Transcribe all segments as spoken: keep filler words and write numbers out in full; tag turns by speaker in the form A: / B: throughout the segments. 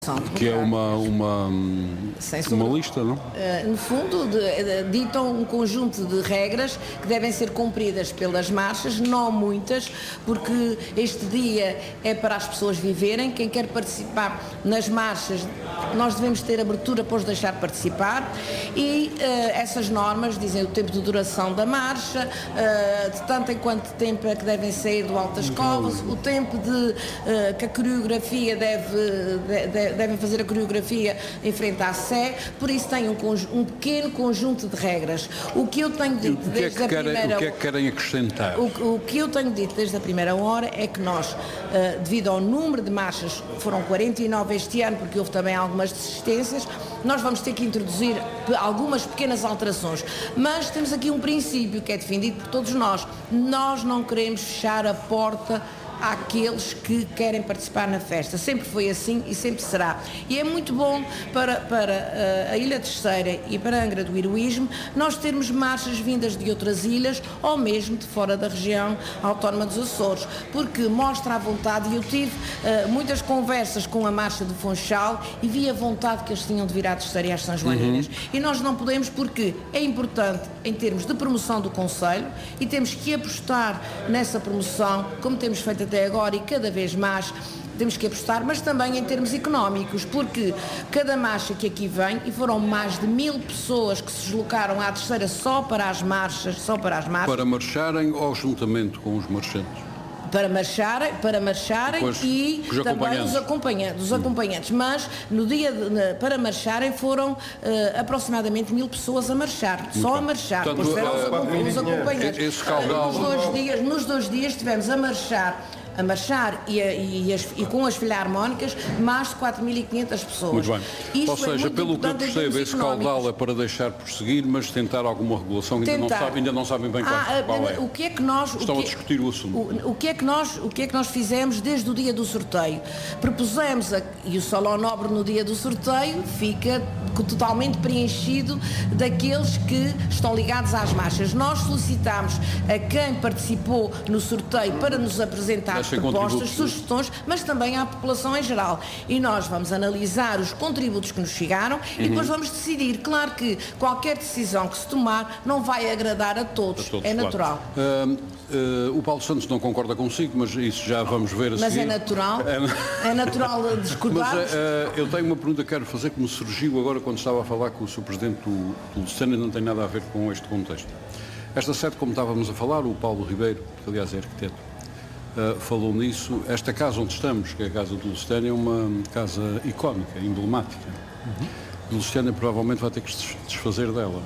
A: Que é uma, uma, uma lista, não?
B: Uh, no fundo, de, de, ditam um conjunto de regras que devem ser cumpridas pelas marchas, não muitas, porque este dia é para as pessoas viverem. Quem quer participar nas marchas, nós devemos ter abertura para os deixar participar. E uh, essas normas dizem o tempo de duração da marcha, uh, de tanto em quanto tempo é que devem sair do Altas Covas, o tempo de, uh, que a coreografia deve... deve devem fazer a coreografia em frente à Sé, por isso tem um, um pequeno conjunto de regras. O que eu tenho dito
A: o que
B: desde
A: é
B: a
A: querem,
B: primeira...
A: O que é que querem acrescentar?
B: O, o que eu tenho dito desde a primeira hora é que nós, uh, devido ao número de marchas, foram quarenta e nove este ano, porque houve também algumas desistências, nós vamos ter que introduzir algumas pequenas alterações. Mas temos aqui um princípio que é defendido por todos nós. Nós não queremos fechar a porta àqueles que querem participar na festa. Sempre foi assim e sempre será. E é muito bom para, para uh, a Ilha Terceira e para Angra do Heroísmo nós termos marchas vindas de outras ilhas ou mesmo de fora da região autónoma dos Açores, porque mostra a vontade, e eu tive uh, muitas conversas com a Marcha do Funchal e vi a vontade que eles tinham de vir à Terceira e às São Joaninas. Uhum. E nós não podemos, porque é importante em termos de promoção do Concelho e temos que apostar nessa promoção, como temos feito até agora e cada vez mais temos que apostar, mas também em termos económicos, porque cada marcha que aqui vem, e foram mais de mil pessoas que se deslocaram à Terceira só para as marchas, só para as marchas.
A: Para marcharem ou juntamente com os marchantes?
B: Para marcharem, para marcharem
A: Depois,
B: e
A: os
B: também
A: acompanhantes.
B: os acompanhantes, os acompanhantes. Mas no dia de, para marcharem foram uh, aproximadamente mil pessoas a marchar, Muito só bem. a marchar.
A: Portanto,
B: Depois tiveram
A: uh,
B: os, os acompanhantes.
A: Esse caudal...
B: nos, dois dias, nos dois dias tivemos a marchar. a marchar e, a, e, as, e com as filharmónicas mais de quatro mil e quinhentas pessoas.
A: Muito bem.
B: Isto
A: Ou seja,
B: é
A: pelo que eu percebo, esse caudal é para deixar prosseguir, mas tentar alguma regulação, ainda não, sabe, ainda não sabem bem
B: ah,
A: qual é.
B: O que é que nós...
A: Estão
B: o que,
A: a discutir o assunto.
B: O, o, que é que nós, o que é que nós fizemos desde o dia do sorteio? Propusemos, a, e o Salão Nobre no dia do sorteio fica totalmente preenchido daqueles que estão ligados às marchas. Nós solicitámos a quem participou no sorteio para nos apresentar propostas, sugestões, mas também à população em geral. E nós vamos analisar os contributos que nos chegaram uhum. e depois vamos decidir. Claro que qualquer decisão que se tomar não vai agradar a todos, a todos é natural.
A: Claro. Uh, uh, o Paulo Santos não concorda consigo, mas isso já vamos ver a
B: mas
A: seguir.
B: Mas é natural, é, é natural discordar.
A: Mas uh, eu tenho uma pergunta que quero fazer que me surgiu agora quando estava a falar com o senhor Presidente do, do Lusitânia, não tem nada a ver com este contexto. Esta sede, como estávamos a falar, o Paulo Ribeiro, que aliás é arquiteto, uh, falou nisso. Esta casa onde estamos, que é a Casa do Lusitânia, é uma casa icónica, emblemática. Uhum. O Lusitânia provavelmente vai ter que se desfazer dela.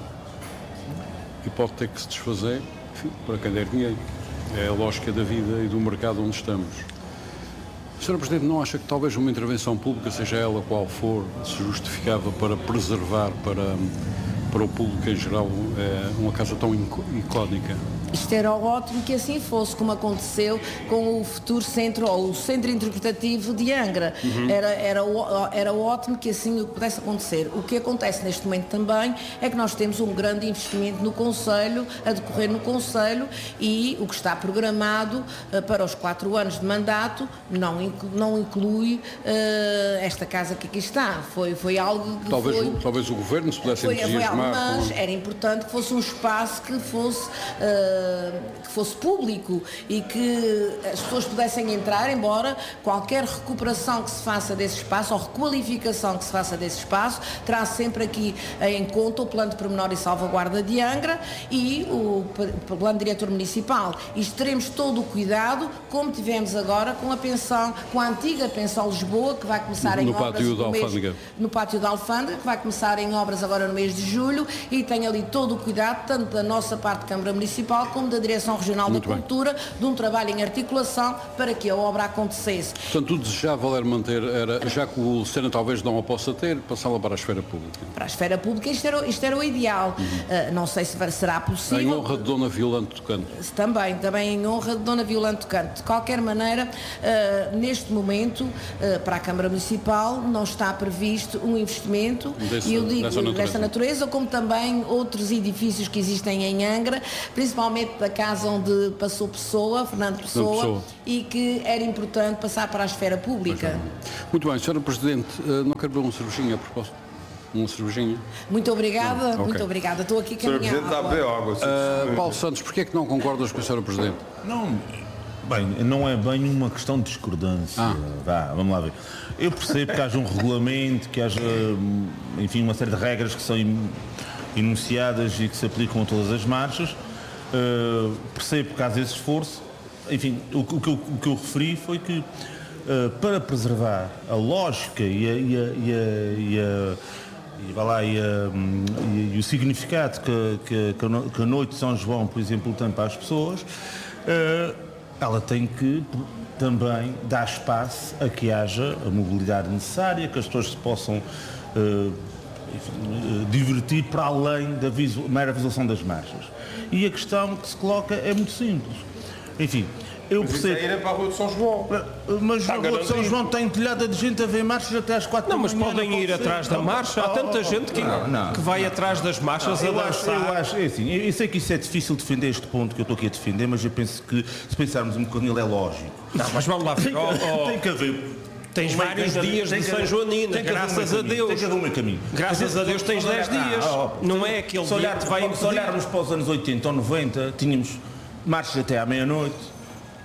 A: E pode ter que se desfazer, enfim, para quem der dinheiro. É a lógica da vida e do mercado onde estamos. O senhor Presidente não acha que talvez uma intervenção pública, seja ela qual for, se justificava para preservar para, para o público em geral é, uma casa tão icónica?
B: Isto era ótimo que assim fosse, como aconteceu com o futuro centro, ou o Centro Interpretativo de Angra. Uhum. Era, era, era ótimo que assim pudesse acontecer. O que acontece neste momento também é que nós temos um grande investimento no Concelho, a decorrer no Concelho, e o que está programado uh, para os quatro anos de mandato não, inclui, não inclui uh, esta casa que aqui está. Foi, foi algo que
A: talvez,
B: foi...
A: O, talvez o Governo se pudesse
B: foi,
A: entusiasmar.
B: Foi algo, mas
A: com...
B: era importante que fosse um espaço que fosse... Uh, que fosse público e que as pessoas pudessem entrar, embora qualquer recuperação que se faça desse espaço ou requalificação que se faça desse espaço terá sempre aqui em conta o Plano de Pormenor e Salvaguarda de Angra e o Plano Diretor Municipal. E teremos todo o cuidado, como tivemos agora com a pensão, com a antiga pensão Lisboa, que vai começar em
A: no
B: obras
A: pátio
B: no,
A: da
B: mês, no pátio da Alfândega, que vai começar em obras agora no mês de julho, e tem ali todo o cuidado, tanto da nossa parte de Câmara Municipal como da Direção Regional
A: Muito
B: da
A: bem.
B: Cultura, de um trabalho em articulação para que a obra acontecesse.
A: Portanto, o desejável era manter, era, já que o Lusitânia talvez não a possa ter, passá-la para a esfera pública.
B: Para a esfera pública isto era, isto era o ideal. Uhum. Uh, não sei se será possível.
A: Em honra de Dona Violante Tocante.
B: Também, também em honra de Dona Violante Tocante. De qualquer maneira, uh, neste momento, uh, para a Câmara Municipal, não está previsto um investimento,
A: Desse,
B: e eu digo
A: dessa natureza.
B: desta natureza, como também outros edifícios que existem em Angra, principalmente principalmente da casa onde passou Pessoa, Fernando Pessoa,
A: Pessoa,
B: e que era importante passar para a esfera pública.
A: Muito bem, senhora Presidente, não quero beber uma cervejinha a propósito? Uma cervejinha?
B: Muito obrigada,
A: não, okay.
B: muito obrigada. Estou aqui com a minha
C: Presidente,
B: água.
C: dá a água.
A: Uh, Paulo Santos, porquê é que não concordas com a senhora Presidente?
D: Não, bem, não é bem uma questão de discordância. Ah. Vá, vamos lá ver. Eu percebo que haja um regulamento, que haja, enfim, uma série de regras que são enunciadas e que se aplicam a todas as marchas. Uh, percebo que haja esse esforço. Enfim, o, o, que eu, o que eu referi foi que, uh, para preservar a lógica e a, e a, e a, e a E, vai lá, e, e, e o significado que, que, que a noite de São João, por exemplo, tem para as pessoas, uh, ela tem que também dar espaço a que haja a mobilidade necessária, que as pessoas se possam uh, enfim, divertir para além da visual, mera visualização das marchas. E a questão que se coloca é muito simples. Enfim, eu
C: mas
D: percebo.
C: Isso é ir para a Rua de São João.
D: Mas a Rua de São João tem telhada de gente a ver marchas até às quatro da manhã.
E: Não, mas podem ir atrás da marcha. Há tanta gente que,
D: não, não.
E: que vai atrás das marchas a
D: eu acho,
E: dançar.
D: eu acho, é assim, eu sei que isso é difícil defender este ponto que eu estou aqui a defender, mas eu penso que se pensarmos um bocadinho ele é lógico.
E: Não, mas vamos lá ver.
D: Tem, oh, oh, tem que haver.
E: Tens
D: Uma,
E: vários
D: tem
E: dias
D: tem
E: de
D: que,
E: São Joanina, graças a Deus.
D: Tem que haver um meio caminho.
E: Graças a Deus tens dez dias.
D: Ah, oh,
E: não é aquele
D: se olhar,
E: dia que vai impedir.
D: Se olharmos para os anos oitenta ou noventa, tínhamos marchas até à meia-noite.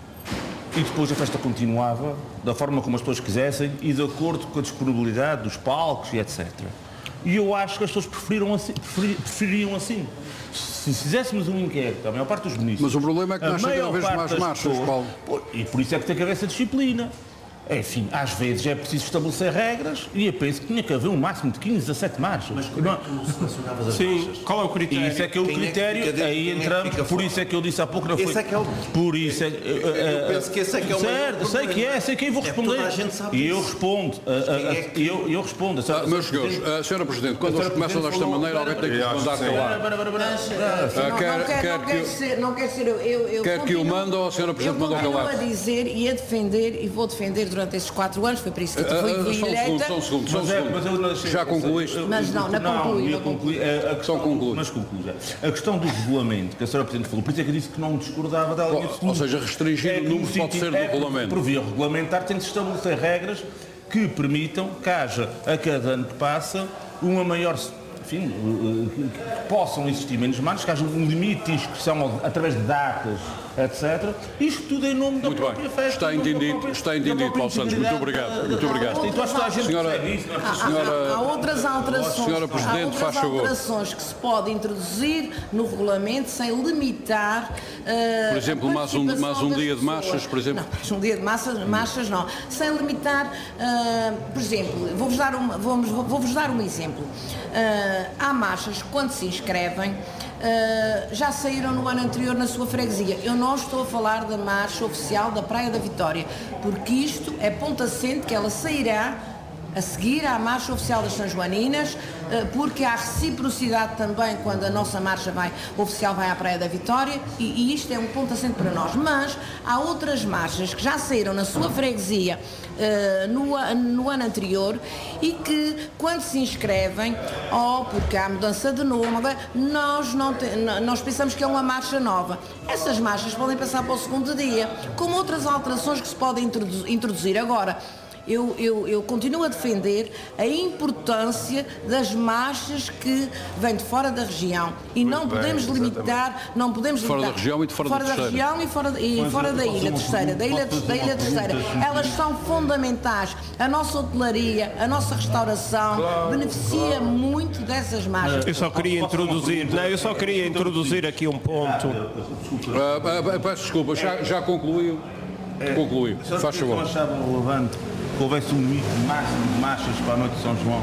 D: E depois a festa continuava da forma como as pessoas quisessem e de acordo com a disponibilidade dos palcos e etcétera. E eu acho que as pessoas preferiram assim, preferi, preferiam assim. Se fizéssemos um inquérito, a maior parte dos ministros...
A: Mas o problema é que nós cada vez mais marchas,
D: pessoas,
A: Paulo.
D: E por isso é que tem que haver essa disciplina. Enfim, às vezes é preciso estabelecer regras e eu penso que tinha que haver um máximo de quinze, dezassete marchas.
F: Mas como é que tu selecionavas as
E: Sim,
F: marchas?
E: qual é o critério?
D: E isso é que é o
F: Quem é que
D: critério,
F: fica dentro,
D: aí
F: quem é que
D: entramos,
F: fica
D: por
F: fora?
D: isso é que eu disse há pouco, não foi...
F: Esse é que é o...
D: Por isso é...
F: Eu penso que esse é que é o
D: certo,
F: maior
D: sei que é, sei que eu vou
F: É,
D: responder.
F: toda a gente sabe
D: E eu
F: disso.
D: respondo, a- a-
F: é que-
D: eu, eu respondo.
A: Ah, meus senhores, a senhora Presidente, quando eles começam desta maneira, alguém tem que se mandar calar.
B: Mas,
A: Ah,
B: não,
A: quer-
B: não quer,
A: quer
B: não
A: que
B: quer
A: eu-
B: ser, não quer ser eu. eu, eu
A: Quer que eu
B: continuo-
A: mande ou a senhora Presidente
B: Eu
A: mandou
B: continuo
A: calar?
B: a dizer e a defender e vou defender durante estes quatro anos, foi para isso que
A: Ah,
B: fui
A: ah,
B: fui
A: só um segundo,
B: eleita.
A: só um segundo, só um
D: Mas é-
A: segundo.
D: mas eu não achei-
A: Já concluíste?
B: Mas não, não concluí,
D: ia
B: não concluí.
D: concluir. A- a questão-
A: Só conclui.
D: Mas conclui já. A questão do regulamento, que a senhora Presidente falou, por isso é que eu disse que não discordava da linha de
A: Ou
D: fundo.
A: seja, restringir o
D: que
A: número
D: no
A: pode
D: sentido-
A: ser do
D: é,
A: regulamento.
D: Por via regulamentar tem de se estabelecer regras que permitam que haja, a cada ano que passa, uma maior... Enfim, uh, que que possam existir menos marchas, que haja um limite de inscrição ao- através de datas, etcétera. Isto tudo em nome da
A: Muito
D: própria
A: bem.
D: festa.
A: Está
D: em nome da
A: entendido,
D: própria-
A: está
D: da
A: entendido,
D: própria
A: Paulo Santos. Muito
D: integridade
A: obrigado,
D: da-
A: muito
D: da-
A: obrigado.
D: Então acho que toda a gente
A: Senhora-
D: percebe isso.
B: Há,
A: Senhora-
B: há- há outras alterações,
A: Senhora
B: há
A: Presidente,
B: outras
A: faz favor.
B: alterações que se pode introduzir no regulamento sem limitar uh,
A: Por exemplo,
B: a
A: mais um-
B: participação
A: mais um
B: das
A: dia de
B: pessoas.
A: marchas, por exemplo?
B: Não, mais um dia de massas, marchas não. Sem limitar, uh, por exemplo, vou-vos dar, uma, vamos, vou-vos dar um exemplo. Uh, há marchas, quando se inscrevem, Uh, já saíram no ano anterior na sua freguesia. Eu não estou a falar da marcha oficial da Praia da Vitória, porque isto é ponto assente que ela sairá a seguir à marcha oficial das São Joaninas, uh, porque há reciprocidade também quando a nossa marcha vai, oficial vai à Praia da Vitória, e, e isto é um ponto assente para nós. Mas há outras marchas que já saíram na sua freguesia uh, no, a- no ano anterior e que quando se inscrevem, ou porque há mudança de nome, agora, nós, não te- n- nós pensamos que é uma marcha nova. Essas marchas podem passar para o segundo dia, como outras alterações que se podem introdu- introduzir agora. Eu, eu, eu continuo a defender a importância das marchas que vêm de fora da região e não
C: bem,
B: podemos limitar, não podemos
A: Fora
B: limitar
A: da região e de fora da
B: da
A: terceira.
B: região e fora, e
D: Mas
B: fora
D: eu
B: da
D: posso
B: ilha
D: uma
B: terceira, da ilha,
D: pergunta,
B: da ilha
D: posso fazer uma
B: terceira.
D: pergunta?
B: Elas são fundamentais. A nossa hotelaria, a nossa restauração beneficia muito dessas marchas.
E: Eu só queria introduzir, não, eu só queria introduzir aqui um ponto.
A: Ah, ah, ah, peço desculpa, já, já concluiu? Concluiu, faz favor.
D: Não achavam relevante que houvesse um limite máximo de marchas para a noite de São João?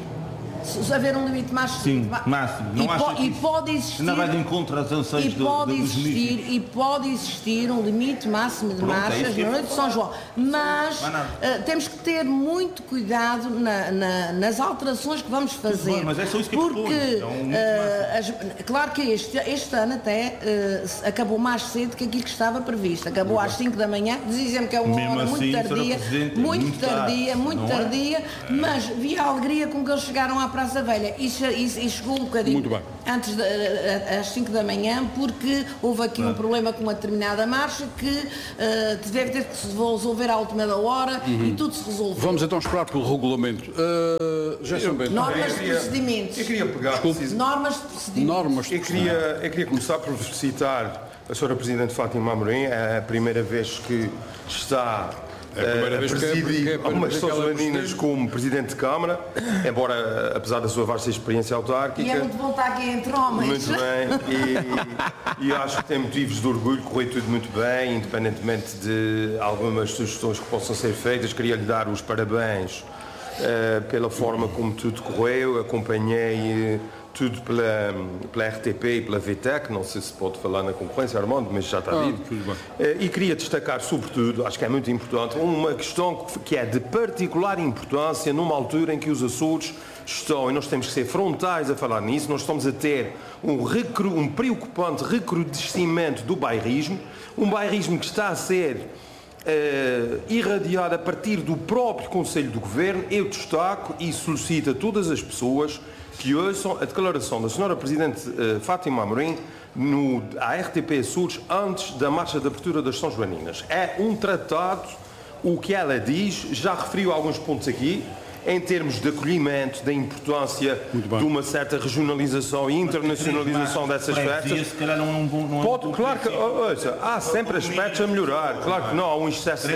B: Se haver um limite máximo,
D: Sim,
B: ma-
D: máximo.
B: e,
D: Não
B: po-
D: acha que
B: e
D: isso
B: pode existir
D: não vai de encontro aos
B: e
D: anseios do-
B: pode
D: dos
B: existir
D: municípios?
B: e pode existir um limite máximo de
D: Pronto, é isso
B: marchas
D: que eu
B: na noite de São João, mas
D: Não há nada.
B: eh, temos que ter muito cuidado na- na- nas alterações que vamos fazer,
D: bem, mas é só isso que eu
B: porque
D: proponho. É um limite
B: eh, as- claro que este, este ano até eh, se- acabou mais cedo que aquilo que estava previsto, acabou às cinco da manhã, dizem-me que é uma
D: Mesmo
B: hora
D: assim,
B: muito
D: senhora
B: tardia,
D: Presidente,
B: muito,
D: muito
B: tardia,
D: tarde,
B: muito
D: não é?
B: tardia, mas vi a alegria com que eles chegaram à Praia Praça Velha e, e, e chegou um bocadinho antes de, às cinco da manhã, porque houve aqui ah. um problema com uma determinada marcha que uh, deve ter que se resolver à última da hora uhum. e tudo se resolveu.
A: Vamos então esperar pelo regulamento. Uh, já eu,
B: normas de procedimentos.
C: Eu queria pegar
B: preciso, normas de procedimentos.
A: Normas de
C: eu, queria, eu queria começar por citar a senhora Presidente Fátima Amorim. É a primeira vez que está
A: É a primeira
C: uh,
A: vez
C: presidir
A: que é,
C: algumas São Joaninas como Presidente de Câmara, embora, apesar da sua vasta experiência autárquica.
B: E é muito bom estar aqui entre homens.
C: Muito bem, e, e acho que tem motivos de orgulho, correu tudo muito bem, independentemente de algumas sugestões que possam ser feitas. Queria lhe dar os parabéns uh, pela forma como tudo correu, acompanhei uh, tudo pela, pela R T P e pela V T E C, não sei se pode falar na concorrência, Armando, mas já está
A: ah,
C: dito. E queria destacar, sobretudo, acho que é muito importante, uma questão que é de particular importância numa altura em que os Açores estão, e nós temos que ser frontais a falar nisso, nós estamos a ter um, recru, um preocupante recrudescimento do bairrismo, um bairrismo que está a ser Uh, irradiado a partir do próprio Conselho do Governo. Eu destaco e solicito a todas as pessoas que ouçam a declaração da senhora Presidente uh, Fátima Amorim no, à R T P Açores antes da marcha de abertura das São Joaninas. É um tratado, o que ela diz, já referiu alguns pontos aqui, em termos de acolhimento, da importância de uma certa regionalização e internacionalização dessas festas. Pode, claro que, ouça, há sempre aspectos a melhorar. Claro que não, há um excesso de...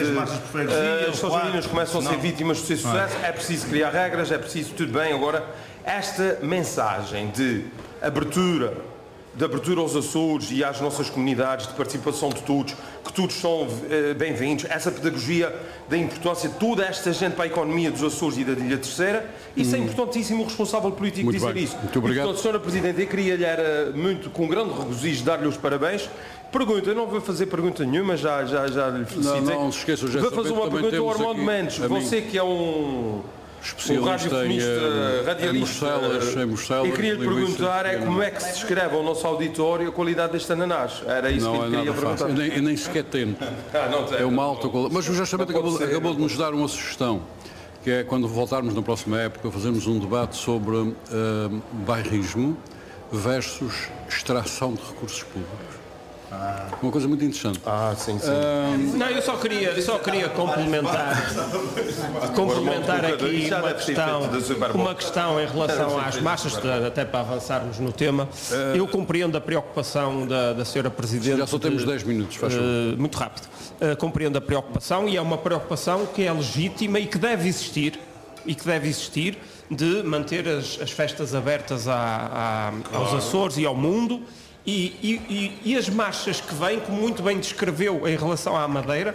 C: As São Joaninas começam a ser vítimas de sucesso, é preciso criar regras, é preciso tudo bem. Agora, esta mensagem de abertura, de abertura aos Açores e às nossas comunidades, de participação de todos, que todos são uh, bem-vindos, essa pedagogia da importância de toda esta gente para a economia dos Açores e da Ilha Terceira, isso hum. é importantíssimo, o responsável político
A: muito
C: dizer
A: bem.
C: isso.
A: Muito obrigado.
C: E, portanto, senhora Presidente, eu queria-lhe, era muito, com grande regozijo, dar-lhe os parabéns. Pergunta, eu não vou fazer pergunta nenhuma, já, já, já lhe felicitei.
A: Não, não se esqueça, já
C: vou fazer uma pergunta ao Armando Mendes, você que é um...
A: especialista um em, em Morcelas, em Morcelas.
C: Eu queria lhe perguntar é como é que se descreve ao nosso auditório a qualidade deste ananás. Era isso
A: não
C: que eu
A: é
C: queria
A: nada
C: perguntar.
A: Fácil. Eu, nem, eu nem sequer tento.
C: Ah, não tem,
A: é uma alta qualidade. Mas o justamente acabou,
C: ser,
A: acabou de nos dar uma sugestão, que é quando voltarmos na próxima época fazermos um debate sobre uh, bairrismo versus extração de recursos públicos. Ah. Uma coisa muito interessante.
C: Ah, sim, sim.
E: Uh, não, eu só queria, eu só queria complementar, complementar aqui uma questão, uma questão em relação às marchas, até para avançarmos no tema. Eu compreendo a preocupação da, da senhora Presidente.
A: Já só temos dez minutos, faz favor.
E: Uh, muito rápido. Uh, compreendo a preocupação e é uma preocupação que é legítima e que deve existir, e que deve existir de manter as, as festas abertas a, a, aos Açores e ao mundo. E, e, e as marchas que vêm, como muito bem descreveu em relação à Madeira,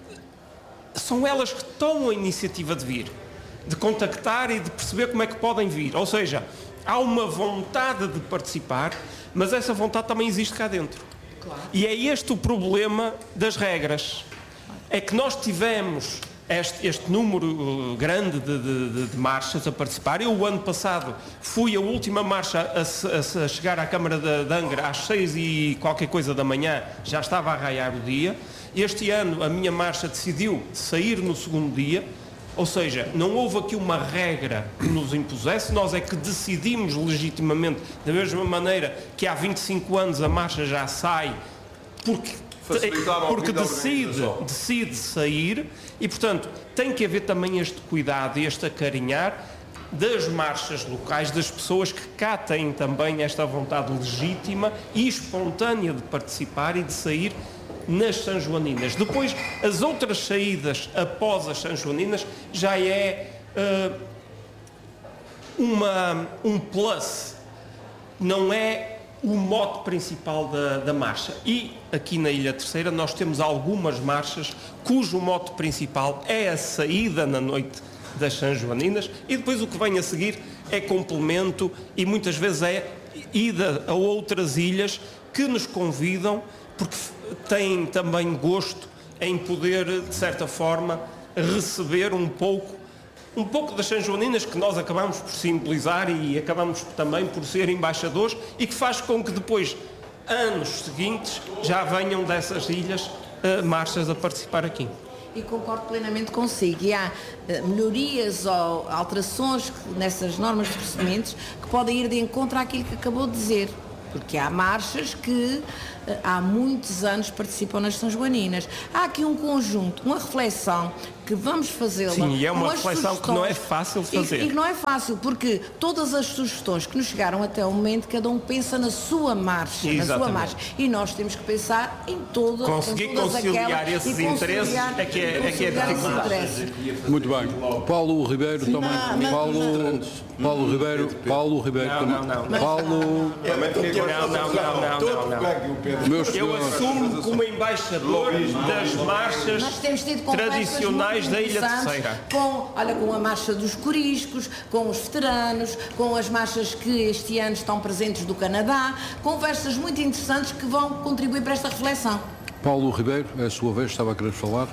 E: são elas que tomam a iniciativa de vir, de contactar e de perceber como é que podem vir. Ou seja, há uma vontade de participar, mas essa vontade também existe cá dentro. Claro. E é este o problema das regras. É que nós tivemos Este, este número grande de, de, de marchas a participar. Eu, o ano passado, fui a última marcha a, a, a chegar à Câmara de, de Angra às seis e qualquer coisa da manhã, já estava a raiar o dia. Este ano, a minha marcha decidiu sair no segundo dia, ou seja, não houve aqui uma regra que nos impusesse, nós é que decidimos legitimamente, da mesma maneira que há vinte e cinco anos a marcha já sai, porque... porque decide, decide sair e, portanto, tem que haver também este cuidado e este acarinhar das marchas locais, das pessoas que cá têm também esta vontade legítima e espontânea de participar e de sair nas São Joaninas. Depois, as outras saídas após as São Joaninas já é uh, uma, um plus, não é o mote principal da, da marcha. E aqui na Ilha Terceira nós temos algumas marchas cujo mote principal é a saída na noite das São Joaninas e depois o que vem a seguir é complemento e muitas vezes é ida a outras ilhas que nos convidam porque têm também gosto em poder, de certa forma, receber um pouco um pouco das São Joaninas que nós acabamos por simbolizar e acabamos também por ser embaixadores e que faz com que depois, anos seguintes, já venham dessas ilhas uh, marchas a participar aqui.
B: E concordo plenamente consigo. E há uh, melhorias ou alterações nessas normas de procedimentos que podem ir de encontro àquilo que acabou de dizer. Porque há marchas que uh, há muitos anos participam nas São Joaninas. Há aqui um conjunto, uma reflexão que vamos fazê-la.
E: Sim, e é uma
B: com as
E: reflexão que não é fácil de fazer.
B: E, e não é fácil, porque todas as sugestões que nos chegaram até o momento, cada um pensa na sua marcha, na sua marcha. E nós temos que pensar em toda
E: Conseguir
B: em
E: conciliar
B: aquelas,
E: esses interesses é que é, é, que é dificuldade.
A: Muito bem. Paulo Ribeiro também.
B: Não,
A: Paulo, Paulo Ribeiro. Paulo Ribeiro
E: Não,
A: também.
E: não, não.
A: Paulo.
E: Não, não, não, não, não, não.
A: Meus
E: Eu
A: senhores.
E: assumo como embaixador das marchas
B: Nós temos tido conversas
E: tradicionais
B: muito
E: da Ilha
B: interessantes
E: Terceira.
B: Com, olha, com a marcha dos coriscos, com os veteranos, com as marchas que este ano estão presentes do Canadá, conversas muito interessantes que vão contribuir para esta reflexão.
A: Paulo Ribeiro, é a sua vez, estava a querer falar.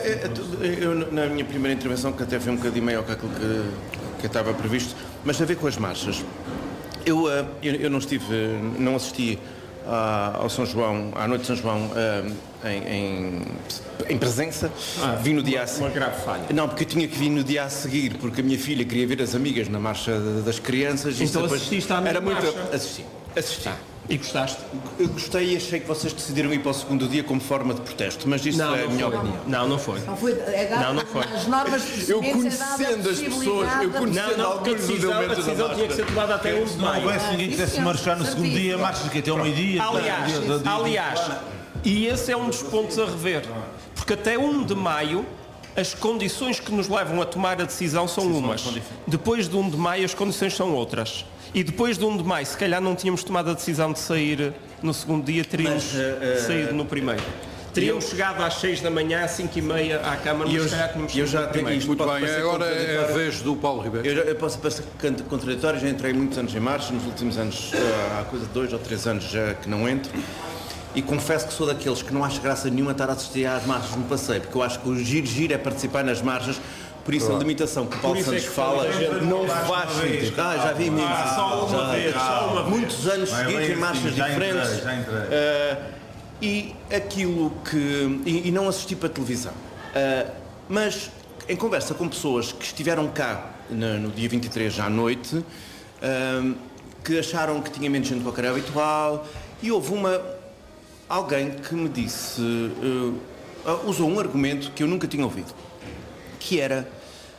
F: Eu, na minha primeira intervenção, que até foi um bocadinho maior que aquilo que, que estava previsto, mas a ver com as marchas. Eu, eu, eu não estive, não assisti à, ao São João, à noite de São João, em, em, em presença. Ah, vim no dia a seguir.
E: Uma grave falha.
F: Não, porque eu tinha que vir no dia a seguir, porque a minha filha queria ver as amigas na marcha das crianças.
E: Então
F: depois
E: assististe à
F: era
E: marcha?
F: muito assisti. Assisti.
E: Ah, e gostaste?
F: Eu gostei e achei que vocês decidiram ir para o segundo dia como forma de protesto, mas isso
E: Não,
F: é a
E: não
F: minha
E: foi.
F: opinião.
E: Não, não foi.
B: Não, foi, é dado,
E: Não, não foi.
B: As normas de
F: Eu
B: procedimento é dada a
F: conhecendo as pessoas, eu
B: possibilidade-
F: conhecendo
E: Não, não, porque a
F: alguns dos
E: decisão, a
F: elementos da
E: decisão tinha que ser tomada até um de
D: Se não
E: maio.
D: houvesse ninguém que quisesse
B: Isso é
D: marchar no segundo dia,
B: certíssimo.
D: marchas que até ao meio-dia.
E: Aliás,
D: dia- dia- dia-
E: aliás, e esse é um dos pontos a rever, porque até um de maio as condições que nos levam a tomar a decisão são umas. Depois de um de maio as condições são outras. E depois de um de maio, se calhar não tínhamos tomado a decisão de sair no segundo dia, teríamos
F: Mas, uh,
E: saído no primeiro. Teríamos
F: eu-
E: chegado às seis da manhã, às cinco e meia à Câmara,
F: E
E: mas
F: eu,
E: se calhar tínhamos
F: eu
E: saído
F: já
E: no
F: tenho
E: primeiro.
F: isto.
A: Muito
F: pode
A: bem,
F: parecer
A: agora é a
F: contraditório.
A: vez do Paulo Ribeiro.
F: Eu, já, eu posso parecer contraditório, já entrei muitos anos em marcha, nos últimos anos, uh, há coisa de dois ou três anos já que não entro. E confesso que sou daqueles que não acho graça nenhuma estar a assistir às marchas no passeio, porque eu acho que o giro-giro é participar nas marchas, por isso a limitação que o Paulo
E: Por isso é
F: Santos
E: que
F: fala
E: toda a gente
F: não
D: faz
F: faz
D: uma vez.
F: sentido. Ah, já vi imenso.
E: Ah, só uma
F: Já-
E: vez, só uma vez.
F: Muitos anos
D: Não é
F: seguidos
D: bem
F: em marchas
D: assim, já entrei,
F: diferentes.
D: já entrei.
F: Uh, e aquilo que. E, e não assisti para a televisão. Uh, mas em conversa com pessoas que estiveram cá no, no dia vinte e três à noite, uh, que acharam que tinha menos gente do que era habitual, e houve uma. Alguém que me disse. Uh, uh, usou um argumento que eu nunca tinha ouvido, que era.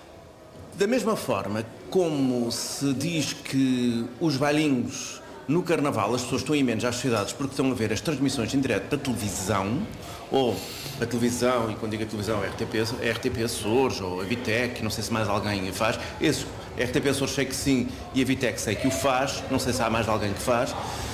F: Da mesma forma como se diz que os bailinhos no Carnaval, as pessoas estão em menos às cidades porque estão a ver as transmissões em direto para televisão, ou a televisão, e quando digo a televisão é R T P, é R T P Açores, ou a Vitec, não sei se mais alguém faz, esse R T P Açores sei que sim, e a Vitec sei que o faz, não sei se há mais alguém que faz,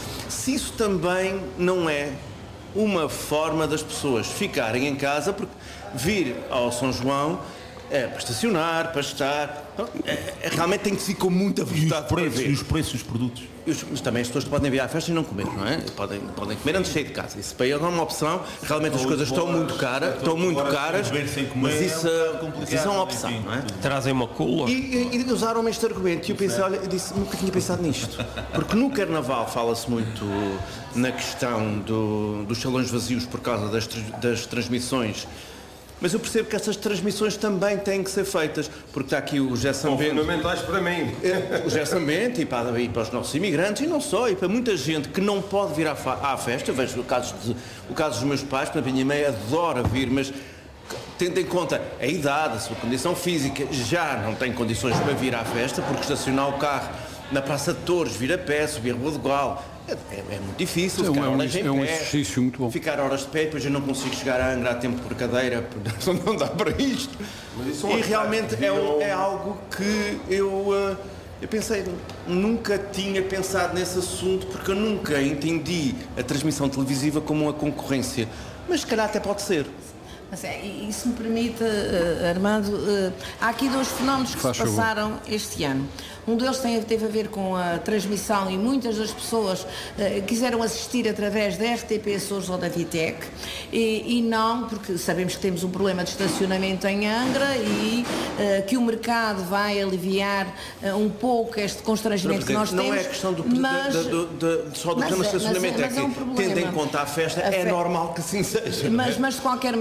F: se isso também não é uma forma das pessoas ficarem em casa, porque vir ao São João é para estacionar, para estar. É, é, realmente tem que se ir com muita
D: E os
F: vontade para
D: preços,
F: ver.
D: e os preços dos produtos.
F: E os- Mas também as pessoas podem vir à festa e não comer, não é? Podem, podem comer antes de sair de casa. Isso para eles não é uma opção. Realmente as
D: Ou
F: coisas estão
D: horas,
F: muito caras,
D: ou
F: estão muito
D: horas
F: caras,
D: sem beber, sem comer,
F: mas isso,
D: é um bocado
F: isso é uma
D: complicado,
F: opção,
D: enfim.
F: não é?
E: Trazem uma cula.
F: E, e, e usaram este argumento e eu pensei, olha, eu disse, nunca tinha pensado nisto. Porque no Carnaval fala-se muito na questão do, dos salões vazios por causa das, tr- das transmissões. Mas eu percebo que essas transmissões também têm que ser feitas, porque está aqui o José
C: São
F: Sambento.
C: fundamentais para mim.
F: O José Sambento e para, e para os nossos imigrantes, e não só, e para muita gente que não pode vir à, fa- à festa. Eu vejo o caso, de, o caso dos meus pais, para a minha mãe adora vir, mas tendo em conta a idade, a sua condição física, já não tem condições para vir à festa, porque estacionar o carro na Praça de Touros, vir a pé, subir a Rua do Gal, é, é muito difícil.
A: É um-
F: ficar
A: é um-
F: horas em
A: é um
F: pé,
A: exercício muito bom.
F: Ficar horas de pé, depois eu não consigo chegar a Angra a tempo por cadeira, porque não dá para isto. E realmente é, um- é algo que eu, eh, eu pensei, nunca tinha pensado nesse assunto, porque eu nunca entendi a transmissão televisiva como uma concorrência. Mas se calhar até pode ser.
B: Mas é, e e se me permite, eh, Armando, eh, há aqui dois fenómenos que
A: Faz
B: se
A: favor.
B: passaram este ano. Um deles tem, teve a ver com a transmissão e muitas das pessoas eh, quiseram assistir através da R T P Açores ou da Vitec e, e não, porque sabemos que temos um problema de estacionamento em Angra e eh, que o mercado vai aliviar eh, um pouco este constrangimento que nós
F: não
B: temos.
F: é questão do,
B: mas,
F: da- do- da- só do
B: mas
F: problema de
B: é-
F: estacionamento,
B: mas é- mas
F: é
B: é um
F: que,
B: problema.
F: tendo em conta a festa,
B: A
F: é
B: fe-
F: normal que assim seja. não é?
B: Mas, mas de qualquer maneira, as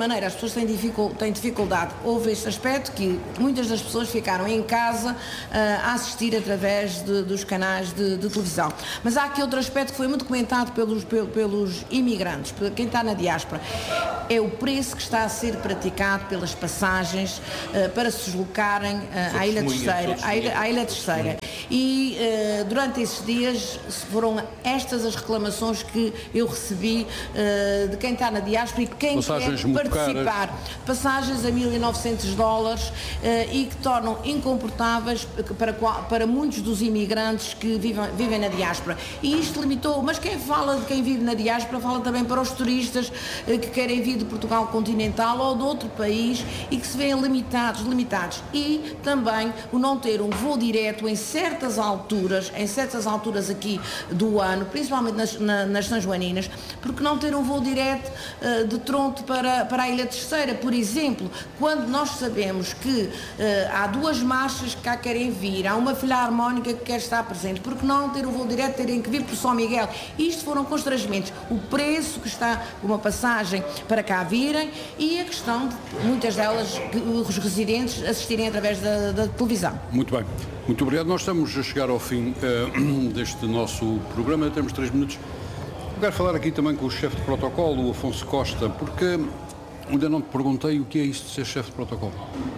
B: pessoas têm, dificul, têm dificuldade. Houve este aspecto que muitas das pessoas ficaram em casa uh, a assistir através de, dos canais de, de televisão. Mas há aqui outro aspecto que foi muito comentado pelos, pelos imigrantes, por quem está na diáspora. É o preço que está a ser praticado pelas passagens uh, para se deslocarem uh, à Ilha Terceira. À Ilha, à Ilha Terceira. E uh, durante esses dias foram estas as reclamações que eu recebi uh, de quem está na diáspora e quem
A: passagens
B: quer participar. Caras. Passagens a mil e novecentos dólares uh, e que tornam incomportáveis para, para muitos dos imigrantes que vivem, vivem na diáspora. E isto limitou, mas quem fala de quem vive na diáspora fala também para os turistas uh, que querem vir de Portugal continental ou de outro país e que se veem limitados, limitados. E também o não ter um voo direto em certas alturas, em certas alturas aqui do ano, principalmente nas, na, nas São Joaninas, porque não ter um voo direto uh, de Tronto para, para a Ilha Terceira, por exemplo, quando nós sabemos que uh, há duas marchas que cá querem vir, há uma filarmónica que quer estar presente, porque não ter um voo direto, terem que vir por São Miguel. Isto foram constrangimentos. O preço que está uma passagem para cá virem e a questão de muitas delas, os residentes assistirem através da, da televisão.
A: Muito bem. Muito obrigado. Nós estamos a chegar ao fim uh, deste nosso programa. Temos três minutos. Eu quero falar aqui também com o chefe de protocolo, o Afonso Costa, porque ainda não te perguntei o que é isto de ser chefe de protocolo.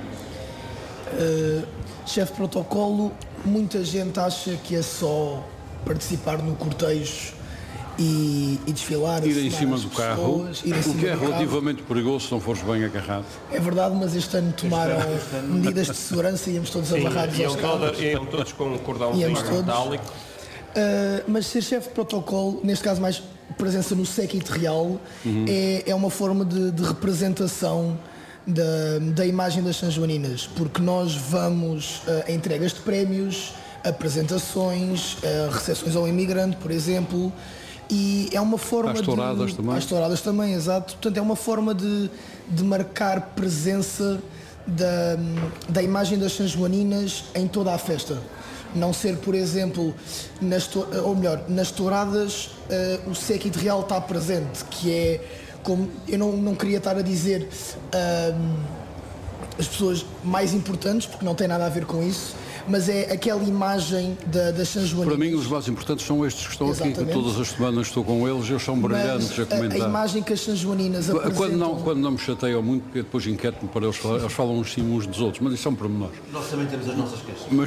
G: Uh, chefe de protocolo, muita gente acha que é só participar no cortejo e, e desfilar.
A: Ir em cima do carro,
G: pessoas, ir em cima
A: o que é
G: do
A: relativamente
G: carro.
A: perigoso se não fores bem agarrado.
G: É verdade, mas este ano tomaram este ano... medidas de segurança e íamos todos
E: Sim,
G: amarrados aos carros.
E: Iam todos com um cordãozinho metálico.
G: Uh, mas ser chefe de protocolo, neste caso mais presença no séquito real, uhum. é, é uma forma de, de representação da, da imagem das São Joaninas, porque nós vamos uh, a entregas de prémios, apresentações, uh, recepções ao imigrante, por exemplo, e é uma forma
A: às touradas
G: de...
A: também.
G: Às touradas também, exato. Portanto, é uma forma de, de marcar presença da, da imagem das São Joaninas em toda a festa. Não ser, por exemplo, nas to... ou melhor, nas touradas uh, o séquito real está presente, que é, como eu não, não queria estar a dizer uh, as pessoas mais importantes, porque não tem nada a ver com isso, mas é aquela imagem da, das São Joaninas.
A: Para mim os mais importantes são estes que estão Exatamente. Aqui, que todas as semanas estou com eles, eles são brilhantes
G: mas
A: a comentar.
G: A, a imagem que as São Joaninas apresentam...
A: Quando não, quando não me chateiam muito, porque depois inquieto-me para eles falar, eles falam uns sim uns dos outros, mas isso são pormenores.
H: Nós também temos as nossas queixas.
A: Mas...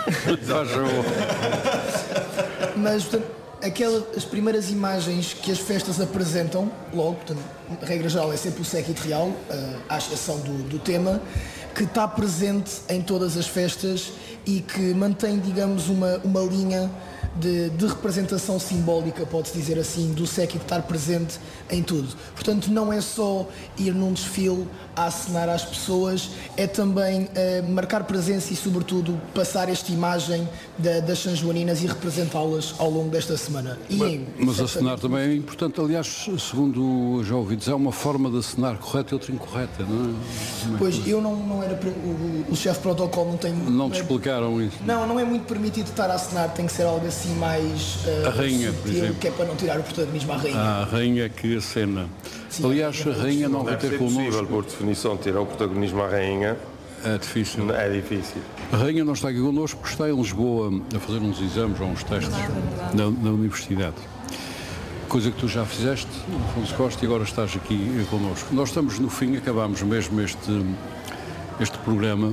G: mas, portanto, aquelas, as primeiras imagens que as festas apresentam, logo, portanto, a regra geral é sempre o séquito real, uh, à exceção do, do tema, que está presente em todas as festas e que mantém, digamos, uma, uma linha de, de representação simbólica, pode-se dizer assim, do séquito estar presente em tudo. Portanto, não é só ir num desfile a acenar às pessoas, é também eh, marcar presença e, sobretudo, passar esta imagem da, das São Joaninas e representá-las ao longo desta semana. E
A: mas
G: em,
A: mas acenar também é importante, aliás, segundo já ouvi dizer, é uma forma de acenar correta e outra incorreta, não é?
G: Pois, eu não, não era, o, o chefe de protocolo não tem...
A: Não te explicaram isso?
G: Não, não é muito permitido estar a acenar, tem que ser algo assim mais... Uh,
A: a rainha,
G: sutil,
A: por exemplo.
G: Que é para não tirar o protagonismo à rainha.
A: Ah, a rainha que acena. Sim, aliás, a rainha não vai ter connosco.
C: É possível, por definição, tirar o protagonismo à rainha.
A: É difícil.
C: É difícil.
A: A rainha não está aqui connosco porque está em Lisboa a fazer uns exames ou uns testes na, na universidade. Coisa que tu já fizeste, Afonso Costa, e agora estás aqui connosco. Nós estamos no fim, acabámos mesmo este, este programa.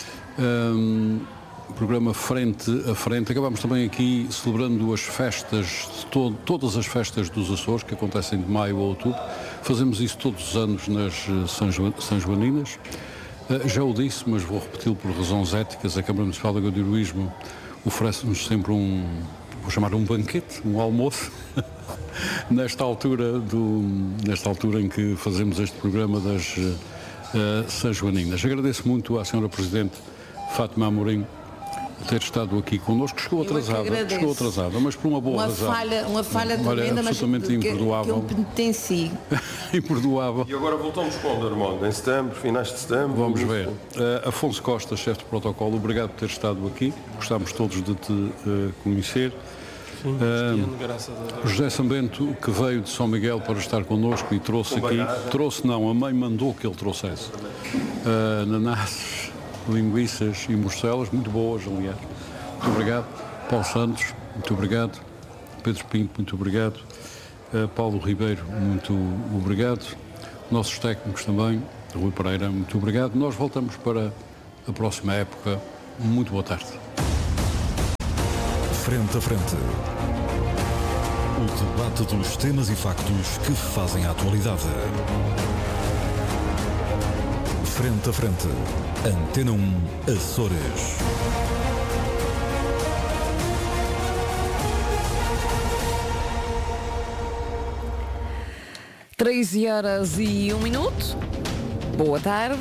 A: Um, programa frente a frente. Acabámos também aqui celebrando as festas, de todo, todas as festas dos Açores, que acontecem de maio a outubro. Fazemos isso todos os anos nas São, jo- São Joaninas. Uh, já o disse, mas vou repeti-lo por razões éticas. A Câmara Municipal de Agro-Heroísmo oferece-nos sempre um, vou chamar um banquete, um almoço, nesta altura, do, nesta altura em que fazemos este programa das uh, São Joaninas. Agradeço muito à senhora Presidente Fátima Amorim ter estado aqui connosco. Chegou atrasada, chegou atrasada, mas por uma boa
B: uma
A: razão.
B: Falha, uma falha
A: Olha,
B: tremenda, mas
A: absolutamente
B: que,
A: imperdoável.
B: que eu penitencio.
A: Imperdoável.
C: E agora voltamos quando, Armando? Em setembro, finais de setembro?
A: Vamos ver. Uh, Afonso Costa, chefe de protocolo, obrigado por ter estado aqui. Gostámos todos de te uh, conhecer.
E: Sim, uh, graças a Deus.
A: José Sambento, que veio de São Miguel para estar connosco e trouxe aqui, trouxe não, a mãe mandou que ele trouxesse uh, ananases, linguiças e morcelas, muito boas, aliás. Muito obrigado. Paulo Santos, muito obrigado. Pedro Pinto, muito obrigado. Uh, Paulo Ribeiro, muito obrigado. Nossos técnicos também. Rui Pereira, muito obrigado. Nós voltamos para a próxima época. Muito boa tarde.
H: Frente a frente. O debate dos temas e factos que fazem a atualidade. Frente a frente. Antena um, Açores.
I: treze horas e um minuto. Boa tarde.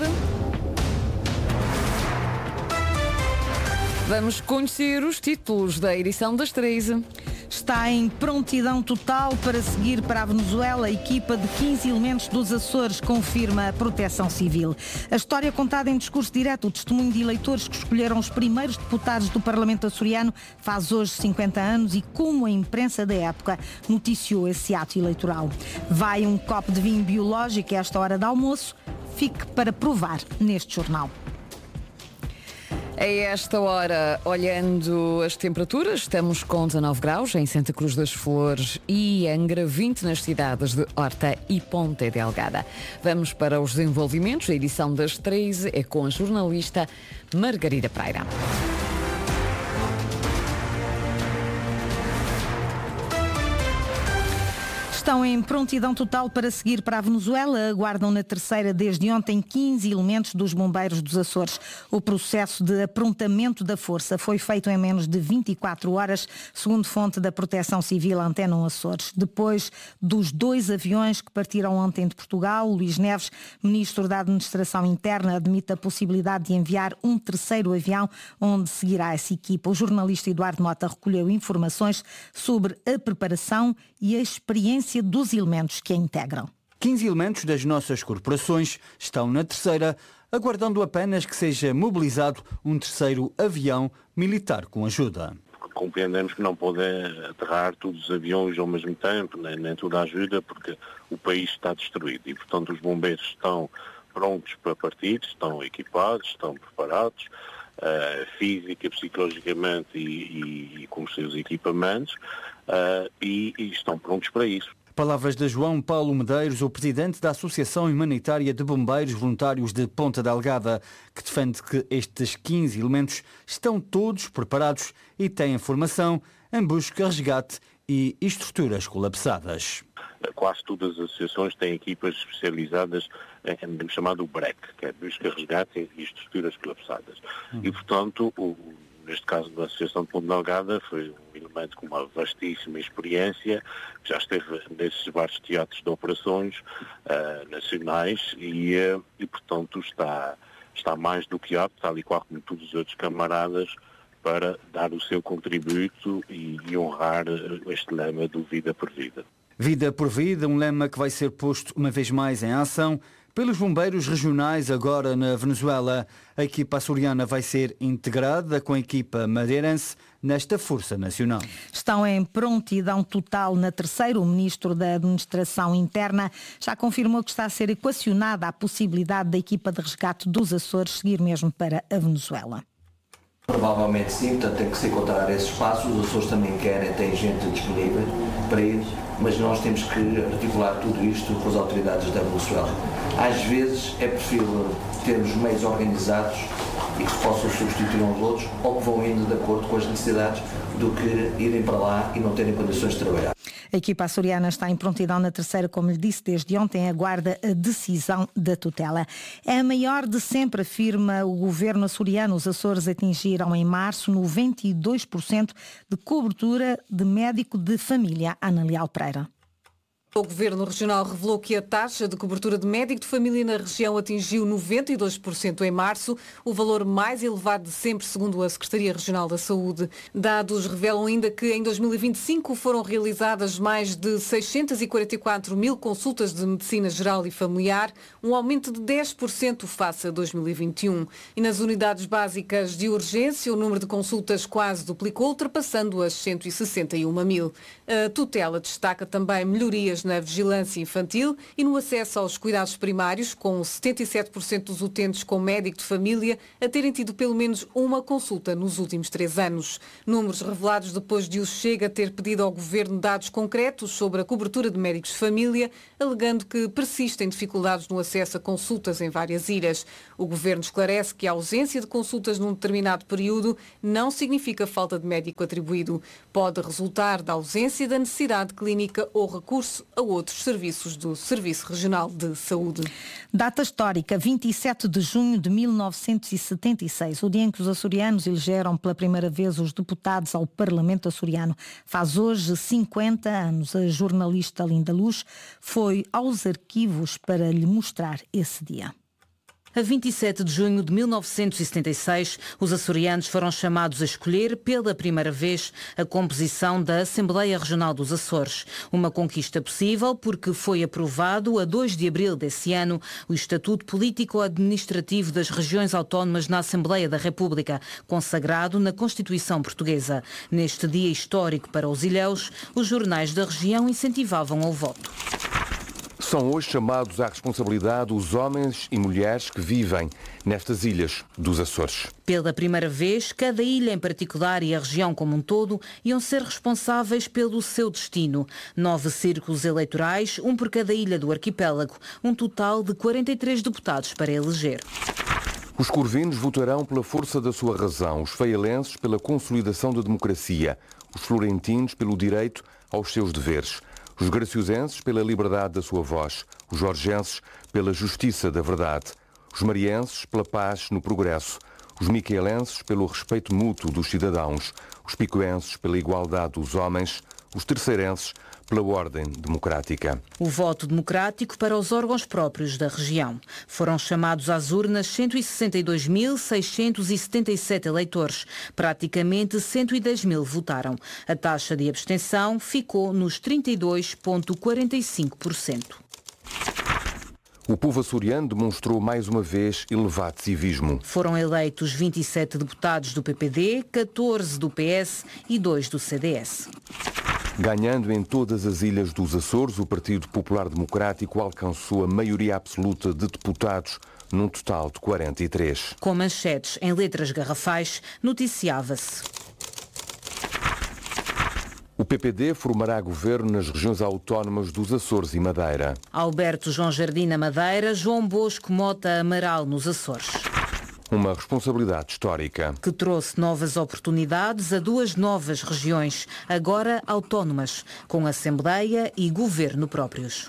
I: Vamos conhecer os títulos da edição das treze.
J: Está em prontidão total para seguir para a Venezuela. A equipa de quinze elementos dos Açores confirma a Proteção Civil. A história contada em discurso direto, o testemunho de eleitores que escolheram os primeiros deputados do Parlamento açoriano, faz hoje cinquenta anos e como a imprensa da época noticiou esse ato eleitoral. Vai um copo de vinho biológico a esta hora de almoço. Fique para provar neste jornal.
I: A esta hora, olhando as temperaturas, estamos com dezanove graus em Santa Cruz das Flores e Angra, vinte nas cidades de Horta e Ponta Delgada. Vamos para os desenvolvimentos. A edição das treze é com a jornalista Margarida Pereira.
J: Estão em prontidão total para seguir para a Venezuela. Aguardam na terceira desde ontem quinze elementos dos bombeiros dos Açores. O processo de aprontamento da força foi feito em menos de vinte e quatro horas, segundo fonte da Proteção Civil Antena um Açores. Depois dos dois aviões que partiram ontem de Portugal, Luís Neves, ministro da Administração Interna, admite a possibilidade de enviar um terceiro avião onde seguirá essa equipa. O jornalista Eduardo Mota recolheu informações sobre a preparação e a experiência dos elementos que a integram.
K: quinze elementos das nossas corporações estão na terceira, aguardando apenas que seja mobilizado um terceiro avião militar com ajuda.
L: Compreendemos que não podem aterrar todos os aviões ao mesmo tempo, nem, nem toda a ajuda, porque o país está destruído e, portanto, os bombeiros estão prontos para partir, estão equipados, estão preparados, uh, física, psicologicamente e, e, e com os seus equipamentos, uh, e, e estão prontos para isso.
K: Palavras de João Paulo Medeiros, o presidente da Associação Humanitária de Bombeiros Voluntários de Ponta Delgada, que defende que estes quinze elementos estão todos preparados e têm formação em busca, resgate e estruturas colapsadas.
L: Quase todas as associações têm equipas especializadas em chamado B R E C, que é busca, resgate e estruturas colapsadas. Hum. E, portanto, o, neste caso da Associação de Ponta Delgada, foi um elemento com uma vastíssima experiência, que já esteve nesses vários teatros de operações uh, nacionais e, uh, e, portanto, está, está mais do que apto, tal e qual como todos os outros camaradas, para dar o seu contributo e, e honrar este lema do Vida por Vida.
K: Vida por Vida, um lema que vai ser posto uma vez mais em ação pelos bombeiros regionais agora na Venezuela. A equipa açoriana vai ser integrada com a equipa madeirense nesta Força Nacional.
J: Estão em prontidão total na terceira. O ministro da Administração Interna já confirmou que está a ser equacionada a possibilidade da equipa de resgate dos Açores seguir mesmo para a Venezuela.
M: Provavelmente sim, portanto tem que se encontrar esses espaços. Os Açores também querem, têm gente disponível para ir, mas nós temos que articular tudo isto com as autoridades da Venezuela. Às vezes é preferível termos meios organizados e que se possam substituir uns outros ou que vão indo de acordo com as necessidades do que irem para lá e não terem condições de trabalhar.
J: A equipa açoriana está em prontidão na terceira, como lhe disse, desde ontem aguarda a decisão da tutela. É a maior de sempre, afirma o governo açoriano. Os Açores atingiram em março noventa e dois por cento de cobertura de médico de família. Ana Leal Pereira.
N: O Governo Regional revelou que a taxa de cobertura de médico de família na região atingiu noventa e dois por cento em março, o valor mais elevado de sempre, segundo a Secretaria Regional da Saúde. Dados revelam ainda que em dois mil e vinte e cinco foram realizadas mais de seiscentas e quarenta e quatro mil consultas de medicina geral e familiar, um aumento de dez por cento face a dois mil e vinte e um. E nas unidades básicas de urgência, o número de consultas quase duplicou, ultrapassando as cento e sessenta e uma mil. A tutela destaca também melhorias na vigilância infantil e no acesso aos cuidados primários, com setenta e sete por cento dos utentes com médico de família a terem tido pelo menos uma consulta nos últimos três anos. Números revelados depois de o Chega ter pedido ao Governo dados concretos sobre a cobertura de médicos de família, alegando que persistem dificuldades no acesso a consultas em várias ilhas. O Governo esclarece que a ausência de consultas num determinado período não significa falta de médico atribuído. Pode resultar da ausência da necessidade clínica ou recurso a outros serviços do Serviço Regional de Saúde.
J: Data histórica, vinte e sete de junho de mil novecentos e setenta e seis, o dia em que os açorianos elegeram pela primeira vez os deputados ao Parlamento açoriano. Faz hoje cinquenta anos. A jornalista Linda Luz foi aos arquivos para lhe mostrar esse dia.
O: A vinte e sete de junho de mil novecentos e setenta e seis, os açorianos foram chamados a escolher pela primeira vez a composição da Assembleia Regional dos Açores. Uma conquista possível porque foi aprovado a dois de abril desse ano o Estatuto Político-Administrativo das Regiões Autónomas na Assembleia da República, consagrado na Constituição Portuguesa. Neste dia histórico para os ilhéus, os jornais da região incentivavam ao voto.
P: São hoje chamados à responsabilidade os homens e mulheres que vivem nestas ilhas dos Açores.
O: Pela primeira vez, cada ilha em particular e a região como um todo iam ser responsáveis pelo seu destino. Nove círculos eleitorais, um por cada ilha do arquipélago, um total de quarenta e três deputados para eleger.
P: Os corvinos votarão pela força da sua razão, os faialenses pela consolidação da democracia, os florentinos pelo direito aos seus deveres, os graciosenses pela liberdade da sua voz, os jorgenses pela justiça da verdade, os marienses pela paz no progresso, os miquelenses pelo respeito mútuo dos cidadãos, os picoenses pela igualdade dos homens, os terceirenses pela ordem democrática.
O: O voto democrático para os órgãos próprios da região. Foram chamados às urnas cento e sessenta e dois mil, seiscentos e setenta e sete eleitores. Praticamente cento e dez mil votaram. A taxa de abstenção ficou nos trinta e dois vírgula quarenta e cinco por cento.
P: O povo açoriano demonstrou mais uma vez elevado civismo.
O: Foram eleitos vinte e sete deputados do P P D, catorze do P S e dois do C D S.
P: Ganhando em todas as ilhas dos Açores, o Partido Popular Democrático alcançou a maioria absoluta de deputados, num total de quarenta e três.
O: Com manchetes em letras garrafais, noticiava-se:
P: o P P D formará governo nas regiões autónomas dos Açores e Madeira.
O: Alberto João Jardim na Madeira, João Bosco Mota Amaral nos Açores.
P: Uma responsabilidade histórica.
O: Que trouxe novas oportunidades a duas novas regiões, agora autónomas, com Assembleia e Governo próprios.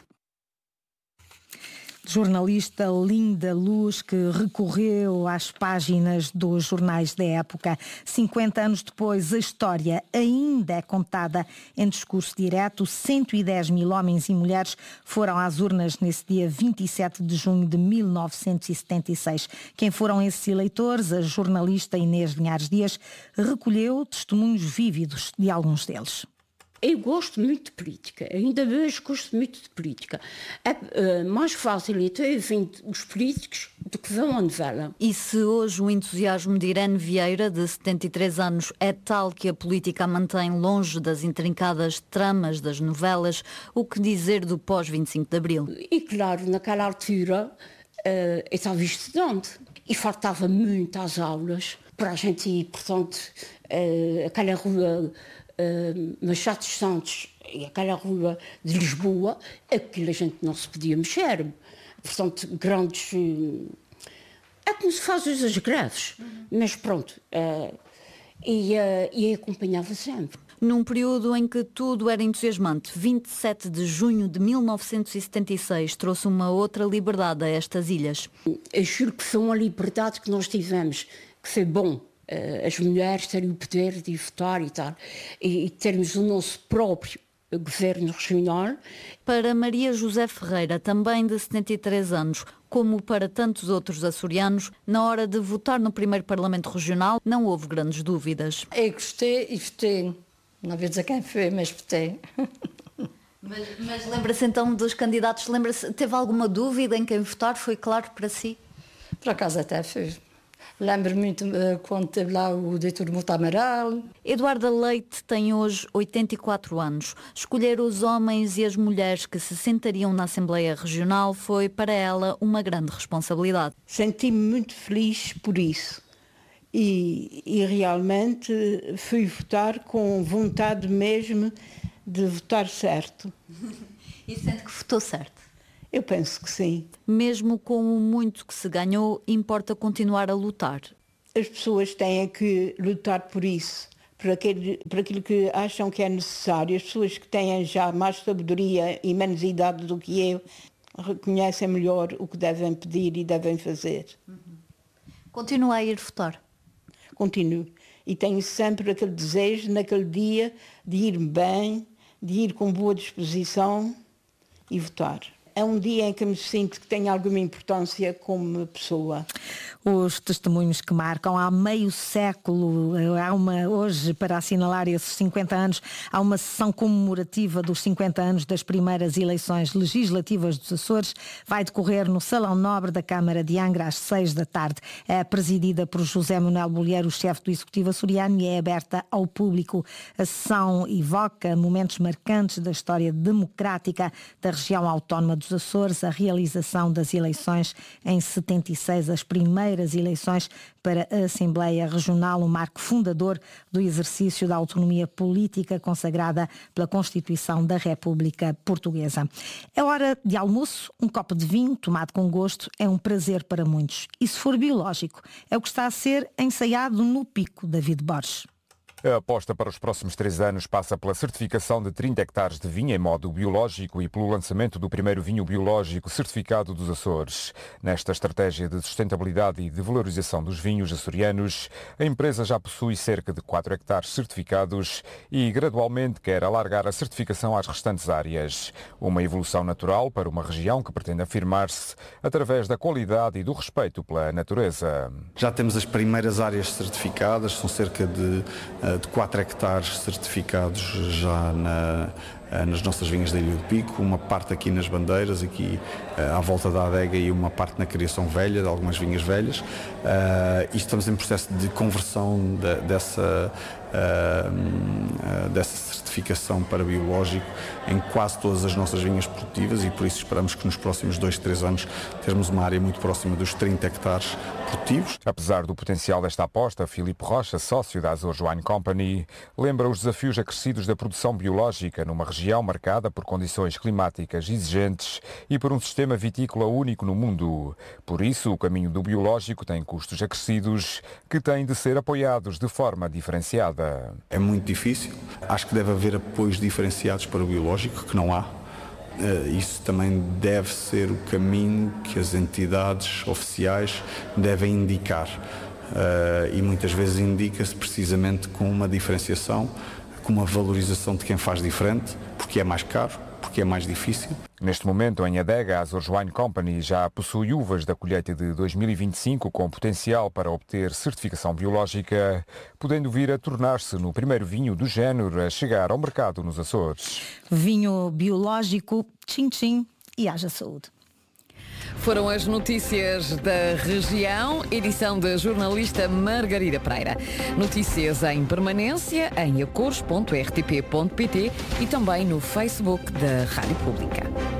J: Jornalista Linda Luz, que recorreu às páginas dos jornais da época. cinquenta anos depois, a história ainda é contada em discurso direto. cento e dez mil homens e mulheres foram às urnas nesse dia vinte e sete de junho de mil novecentos e setenta e seis. Quem foram esses eleitores? A jornalista Inês Linhares Dias recolheu testemunhos vívidos de alguns deles.
Q: Eu gosto muito de política, ainda hoje gosto muito de política. É uh, mais fácil então ouvir os políticos do que ver uma novela.
R: E se hoje o entusiasmo de Irene Vieira, de setenta e três anos, é tal que a política a mantém longe das intrincadas tramas das novelas, o que dizer do pós vinte e cinco de Abril?
Q: E claro, naquela altura uh, eu estava estudante e faltava muito às aulas para a gente ir, portanto, uh, aquela rua... Uh, Machado dos Santos e aquela rua de Lisboa, aquilo a gente não se podia mexer. Portanto, grandes... Uh, é como se faz hoje as greves. Uhum. Mas pronto, uh, e, uh, e acompanhava sempre.
R: Num período em que tudo era entusiasmante, vinte e sete de junho de mil novecentos e setenta e seis trouxe uma outra liberdade a estas ilhas.
Q: Eu juro que foi uma liberdade que nós tivemos, que foi bom. As mulheres terem o poder de votar e tal, e, e termos o nosso próprio governo regional.
R: Para Maria José Ferreira, também de setenta e três anos, como para tantos outros açorianos, na hora de votar no primeiro Parlamento Regional não houve grandes dúvidas.
Q: Eu gostei e votei. Não vou dizer quem foi, mas votei.
R: Mas, mas lembra-se então dos candidatos, lembra-se, teve alguma dúvida em quem votar? Foi claro para si?
Q: Por acaso até foi. Lembro-me muito uh, quando teve lá o doutor Mota Amaral.
R: Eduarda Leite tem hoje oitenta e quatro anos. Escolher os homens e as mulheres que se sentariam na Assembleia Regional foi para ela uma grande responsabilidade.
S: Senti-me muito feliz por isso e, e realmente fui votar com vontade mesmo de votar certo.
R: E sente que votou certo?
S: Eu penso que sim.
R: Mesmo com o muito que se ganhou, importa continuar a lutar.
S: As pessoas têm que lutar por isso, por, aquele, por aquilo que acham que é necessário. As pessoas que têm já mais sabedoria e menos idade do que eu reconhecem melhor o que devem pedir e devem fazer.
R: Uhum. Continua a ir votar?
S: Continuo. E tenho sempre aquele desejo, naquele dia, de ir bem, de ir com boa disposição e votar. É um dia em que me sinto que tenho alguma importância como pessoa.
J: Os testemunhos que marcam há meio século, há uma, hoje, para assinalar esses cinquenta anos, há uma sessão comemorativa dos cinquenta anos das primeiras eleições legislativas dos Açores. Vai decorrer no Salão Nobre da Câmara de Angra às seis da tarde. É presidida por José Manuel Bolheiro, chefe do Executivo açoriano, e é aberta ao público. A sessão evoca momentos marcantes da história democrática da região autónoma dos Açores, a realização das eleições em setenta e seis, as primeiras eleições para a Assembleia Regional, um marco fundador do exercício da autonomia política consagrada pela Constituição da República Portuguesa. É hora de almoço, um copo de vinho tomado com gosto é um prazer para muitos. E se for biológico, é o que está a ser ensaiado no Pico, David Borges.
T: A aposta para os próximos três anos passa pela certificação de trinta hectares de vinho em modo biológico e pelo lançamento do primeiro vinho biológico certificado dos Açores. Nesta estratégia de sustentabilidade e de valorização dos vinhos açorianos, a empresa já possui cerca de quatro hectares certificados e gradualmente quer alargar a certificação às restantes áreas. Uma evolução natural para uma região que pretende afirmar-se através da qualidade e do respeito pela natureza.
U: Já temos as primeiras áreas certificadas, são cerca de de quatro hectares certificados já na, nas nossas vinhas da Ilha do Pico, uma parte aqui nas Bandeiras, aqui à volta da adega, e uma parte na criação velha, de algumas vinhas velhas. Uh, e estamos em processo de conversão de, dessa, uh, uh, dessa certificação para biológico em quase todas as nossas vinhas produtivas, e por isso esperamos que nos próximos dois, três anos termos uma área muito próxima dos trinta hectares produtivos.
T: Apesar do potencial desta aposta, Filipe Rocha, sócio da Azores Wine Company, lembra os desafios acrescidos da produção biológica numa região marcada por condições climáticas exigentes e por um sistema vitícola único no mundo. Por isso, o caminho do biológico tem custos acrescidos que têm de ser apoiados de forma diferenciada.
U: É muito difícil. Acho que deve haver apoios diferenciados para o biológico, que não há. Isso também deve ser o caminho que as entidades oficiais devem indicar. E muitas vezes indica-se precisamente com uma diferenciação, com uma valorização de quem faz diferente, porque é mais caro, porque é mais difícil.
T: Neste momento, em adega, a Azores Wine Company já possui uvas da colheita de dois mil e vinte e cinco com potencial para obter certificação biológica, podendo vir a tornar-se no primeiro vinho do género a chegar ao mercado nos Açores.
J: Vinho biológico, tchim-tchim e haja saúde.
I: Foram as notícias da região, edição da jornalista Margarida Pereira. Notícias em permanência em acores ponto r t p ponto p t e também no Facebook da Rádio Pública.